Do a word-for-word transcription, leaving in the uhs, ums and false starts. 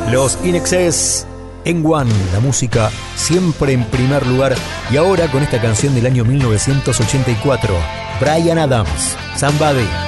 Los In Excess en One, la música siempre en primer lugar. Y ahora con esta canción del año mil novecientos ochenta y cuatro, Bryan Adams, Somebody.